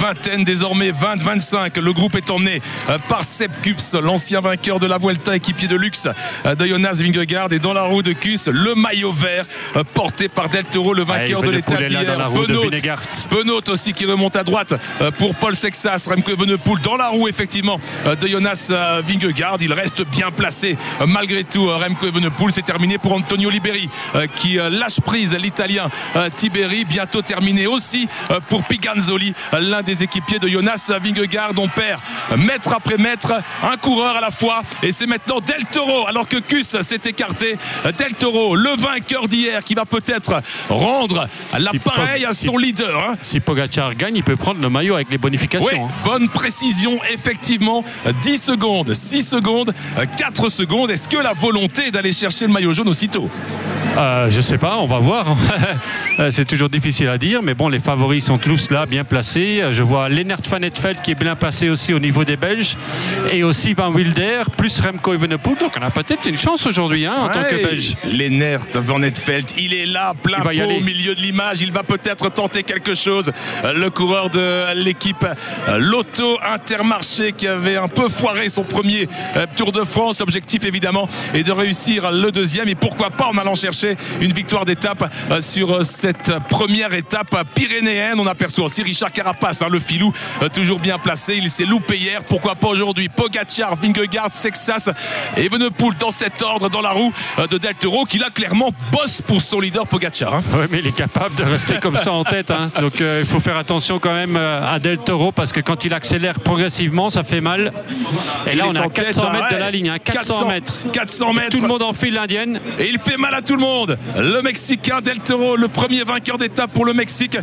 vingtaine, désormais 20-25. Le groupe est emmené par Sepp Kups, l'ancien vainqueur de la Vuelta, équipier de luxe de Jonas Vingegaard. Et dans la roue de Kups, le maillot vert porté par Del Toro, le vainqueur de l'étape d'hier. Benoît aussi qui remonte à droite pour Paul Sexas. Remco Evenepoel dans la roue effectivement de Jonas Vingegaard. Il reste bien placé malgré tout. Remco Evenepoel, c'est terminé pour Antonio Liberi qui lâche prise l'Italien Tiberi. Bientôt terminé aussi pour Piganzoli, l'un des équipiers de Jonas Vingegaard. On perd mètre après mètre, un coureur à la fois, et c'est maintenant Del Toro alors que Kuss s'est écarté. Del Toro, le vainqueur d'hier, qui va peut-être rendre l'appareil à son leader. Si Pogacar gagne, il peut prendre le maillot avec les bonifications. Oui, bonne précision effectivement. 10 secondes, 6 secondes, 4 secondes. Est-ce que la volonté d'aller chercher le maillot jaune aussitôt? Je sais pas, on va voir. C'est toujours difficile à dire, mais bon, les favoris sont tous là, bien placés. Je vois Lennart Van Eetvelt qui est bien placé aussi au niveau des Belges, et aussi Van Wilder, plus Remco Evenepoel. Donc on a peut-être une chance aujourd'hui en tant que Belge. Lennart Van Eetvelt, il est là, plein pot au milieu de l'image. Il va peut-être tenter quelque chose. Le coureur de l'équipe Lotto Intermarché qui avait un peu foiré son premier Tour de France. Objectif évidemment est de réussir le deuxième, et pourquoi pas en allant chercher une victoire d'étape sur cette première étape pyrénéenne. On aperçoit aussi Richard Carapace, le filou, toujours bien placé. Il s'est loupé hier, pourquoi pas aujourd'hui. Pogacar, Vingegaard, Sexas et Evenepoel dans cet ordre, dans la roue de Del Toro, qui là clairement bosse pour son leader Pogacar. Oui, mais il est capable de rester comme ça en tête. Donc il faut faire attention quand même à Del Toro, parce que quand il accélère progressivement, ça fait mal. Et là, on est à 400 mètres de la ligne. 400 mètres. Tout le monde enfile l'indienne. Et il fait mal à tout le monde. Le Mexicain Del Toro, le premier vainqueur d'étape pour le Mexique.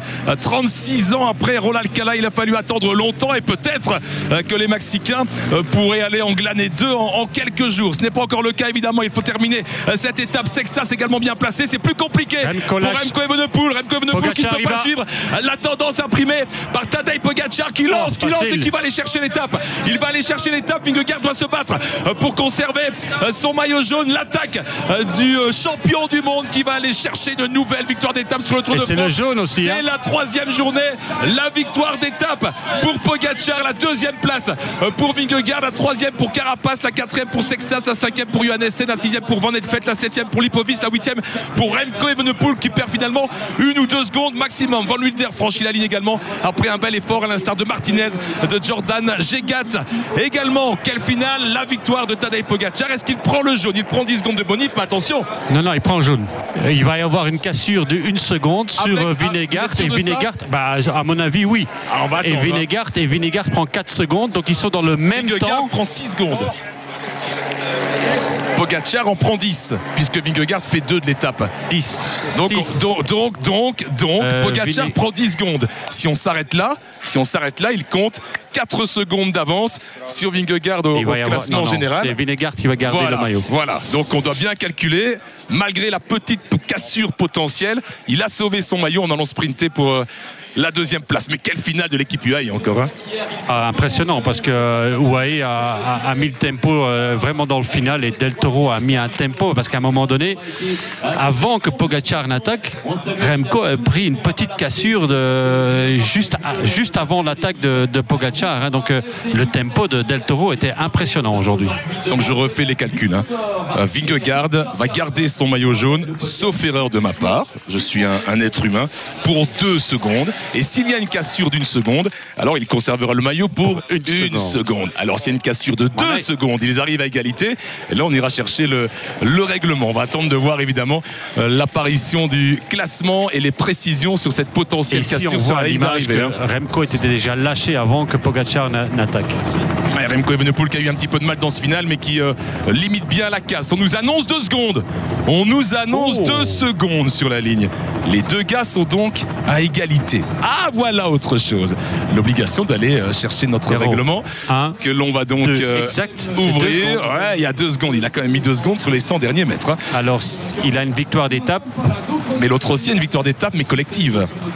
36 ans après Roland Alcala, il a fallu attendre longtemps, et peut-être que les Mexicains pourraient aller en glaner deux en quelques jours. Ce n'est pas encore le cas évidemment. Il faut terminer cette étape. Sexas également bien placé. C'est plus compliqué pour Remco Evenepoel. Remco Evenepoel qui ne peut pas suivre la tendance imprimée par Tadej Pogacar qui lance et qui va aller chercher l'étape. Il va aller chercher l'étape. Vingegaard doit se battre pour conserver son maillot jaune. L'attaque du champion du monde qui va aller chercher de nouvelles victoires d'étape sur le Tour de France. C'est le jaune aussi. C'est la troisième journée. La victoire d'étape pour Pogacar, la deuxième place pour Vingegaard, la troisième pour Carapace, la quatrième pour Sexas, la cinquième pour Johannessen, la sixième pour Van Eetvelt, la septième pour Lipovic, la huitième pour Remco Evenepoel qui perd finalement 1 ou 2 secondes maximum. Van Wilder franchit la ligne également après un bel effort à l'instar de Martinez, de Jordan Gégat. Également, quelle finale, la victoire de Tadej Pogacar. Est-ce qu'il prend le jaune? Il prend 10 secondes de bonif, mais attention. Non, il prend le jaune. Il va y avoir une cassure de 1 seconde sur Vingegaard. Et Vingegaard, à mon avis, oui. Et Vingegaard prend 4 secondes. Donc ils sont dans le même temps. Prend 6 secondes. Pogacar en prend 10 puisque Vingegaard fait 2 de l'étape. 10. Donc Pogacar prend 10 secondes. Si on s'arrête là, il compte 4 secondes d'avance sur Vingegaard au classement général. C'est Vingegaard qui va garder le maillot. Voilà, donc on doit bien calculer. Malgré la petite cassure potentielle, il a sauvé son maillot en allant sprinter pour la deuxième place. Mais quelle finale de l'équipe UAE encore. Impressionnant, parce que UAE a mis le tempo vraiment dans le final, et Del Toro a mis un tempo, parce qu'à un moment donné, avant que Pogacar n'attaque, Remco a pris une petite cassure juste avant l'attaque de Pogacar. Donc le tempo de Del Toro était impressionnant aujourd'hui. Donc je refais les calculs. Vingegaard va garder son maillot jaune, sauf erreur de ma part, je suis un être humain, pour 2 secondes. Et s'il y a une cassure d'1 seconde, alors il conservera le maillot pour 1 seconde. Alors s'il y a une cassure de 2 secondes, ils arrivent à égalité. Et là on ira chercher le règlement. On va attendre de voir évidemment l'apparition du classement et les précisions sur cette potentielle cassure sur la ligne d'arrivée. Remco était déjà lâché avant que Pogacar n'attaque. Remco Evenepoel qui a eu un petit peu de mal dans ce final, mais qui limite bien la casse. On nous annonce 2 secondes. On nous annonce 2 secondes sur la ligne. Les 2 gars sont donc à égalité. Ah, voilà autre chose. L'obligation d'aller chercher notre règlement que l'on va donc ouvrir. Ouais, il y a 2 secondes. Il a quand même mis 2 secondes sur les 100 derniers mètres. Alors, il a une victoire d'étape. Mais l'autre aussi a une victoire d'étape, mais collective.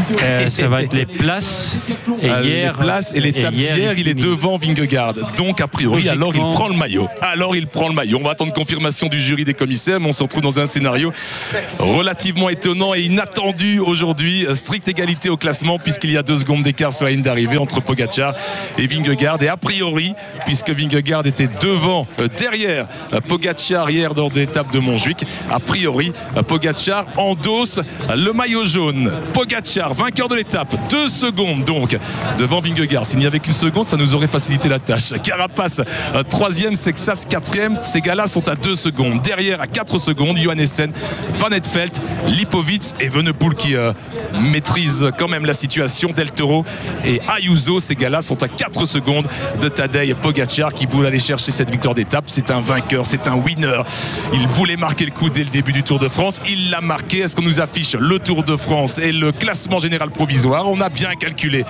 Ça va être les places. Et hier, les places et l'étape d'hier, il est devant Vingegaard. Donc, a priori, alors il prend le maillot. On va attendre confirmation du jury des commissaires, mais on se retrouve dans un scénario relativement étonnant et inattendu aujourd'hui. Stricte égalité au classement, puisqu'il y a 2 secondes d'écart sur la ligne d'arrivée entre Pogačar et Vingegaard. Et a priori, puisque Vingegaard était derrière Pogačar hier dans l'étape de Montjuic, a priori, Pogačar endosse le maillot jaune. Pogačar, vainqueur de l'étape, 2 secondes donc devant Vingegaard. S'il n'y avait qu'une seconde, ça nous aurait facilité la tâche. Carapace 3e, Sexas 4e. Ces gars-là sont à 2 secondes. Derrière, à 4 secondes, Johannessen, Van Etfeldt, Lipovic et Venepool qui maîtrise quand même la situation. Del Toro et Ayuso, ces gars-là sont à 4 secondes de Tadej Pogačar qui voulait aller chercher cette victoire d'étape. C'est un vainqueur, c'est un winner. Il voulait marquer le coup dès le début du Tour de France. Il l'a marqué. Est-ce qu'on nous affiche le Tour de France et le classement général provisoire? On a bien calculé.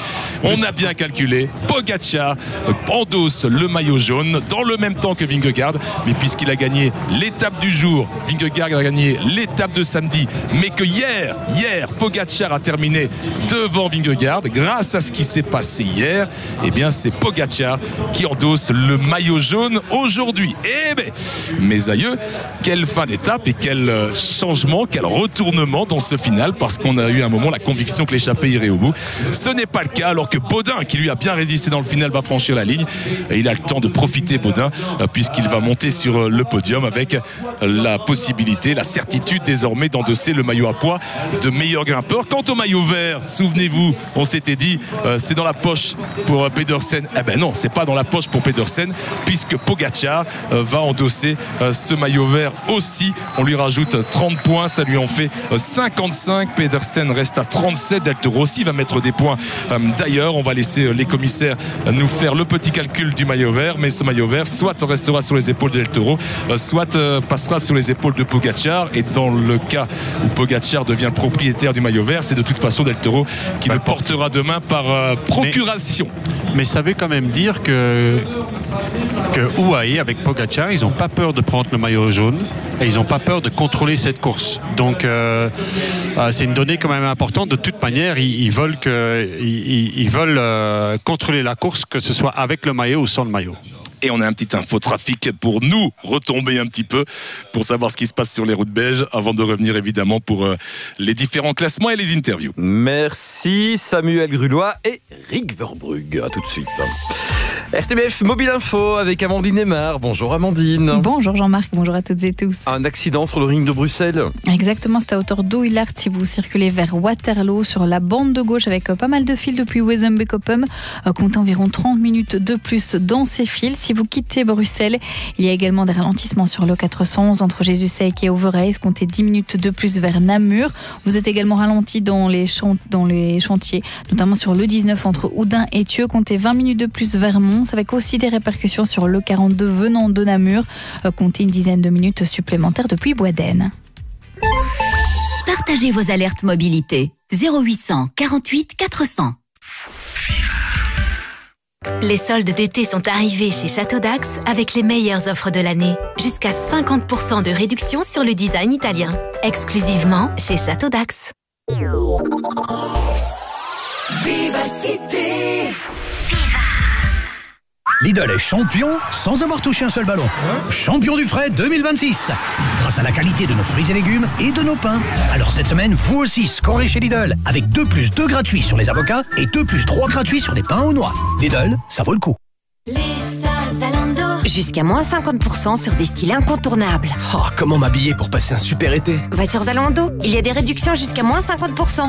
Pogačar endosse le maillot jaune dans le même temps que Vingegaard. Mais puisqu'il a gagné l'étape du jour, Vingegaard a gagné l'étape de samedi, mais que hier, Pogačar a terminé devant Vingegaard grâce à ce qui s'est passé hier, eh bien c'est Pogačar qui endosse le maillot jaune aujourd'hui. Eh bien, mes aïeux, quelle fin d'étape et quel changement, quel retournement dans ce final, parce qu'on a eu un moment la conviction que l'échappée irait au bout. Ce n'est pas le cas, alors que Baudin, qui lui a bien résisté dans le final, va franchir la ligne. Et il a le temps de profiter, Baudin, puisqu'il va monter sur le podium avec la possibilité, la certitude désormais d'endosser le maillot à pois de meilleur grimpeur. Quant au maillot vert, souvenez-vous, on s'était dit c'est dans la poche pour Pedersen. Eh ben non, c'est pas dans la poche pour Pedersen, puisque Pogačar va endosser ce maillot vert aussi. On lui rajoute 30 points, ça lui en fait 55. Pedersen reste à 37. Del Toro aussi va mettre des points. D'ailleurs, on va laisser les commissaires nous faire le petit calcul du maillot vert, mais ce maillot vert soit restera sur les épaules de Del Toro, soit passera sur les épaules de Pogačar. Et dans le cas où Pogačar devient le propriétaire du maillot vert, c'est de toute façon Del Toro qui le portera demain par procuration. Mais ça veut quand même dire que UAE avec Pogačar, ils n'ont pas peur de prendre le maillot jaune et ils n'ont pas peur de contrôler cette course. Donc c'est une donnée quand même importante. De toute manière, ils veulent contrôler la course, que ce soit avec le maillot ou sans le maillot. Et on a un petit infotrafic pour nous retomber un petit peu pour savoir ce qui se passe sur les routes belges avant de revenir évidemment pour les différents classements et les interviews. Merci Samuel Grulois et Rick Verbrugge. À tout de suite. RTBF Mobile Info avec Amandine Aymar. Bonjour Amandine. Bonjour Jean-Marc, bonjour à toutes et tous. Un accident sur le ring de Bruxelles. Exactement, c'est à hauteur d'Oeillard si vous circulez vers Waterloo sur la bande de gauche avec pas mal de fils depuis Wezenbeek-Oppum. Comptez environ 30 minutes de plus dans ces fils. Si vous quittez Bruxelles, il y a également des ralentissements sur le 411 entre Jésus-Sec et Overijse. Comptez 10 minutes de plus vers Namur. Vous êtes également ralenti dans les chantiers, notamment sur le 19 entre Oudin et Thieux. Comptez 20 minutes de plus vers Mons, avec aussi des répercussions sur le 42 venant de Namur. Comptez une dizaine de minutes supplémentaires depuis Boisden. Partagez vos alertes mobilité. 0800 48 400. Les soldes d'été sont arrivés chez Château d'Ax avec les meilleures offres de l'année. Jusqu'à 50% de réduction sur le design italien. Exclusivement chez Château d'Ax. Vivacité. Lidl est champion sans avoir touché un seul ballon. Champion du frais 2026. Grâce à la qualité de nos fruits et légumes et de nos pains. Alors cette semaine, vous aussi scorez chez Lidl. Avec 2 + 2 gratuits sur les avocats et 2 + 3 gratuits sur les pains aux noix. Lidl, ça vaut le coup. Les soldes Zalando. Jusqu'à moins 50% sur des styles incontournables. Oh, comment m'habiller pour passer un super été? Va sur Zalando, il y a des réductions jusqu'à moins 50%.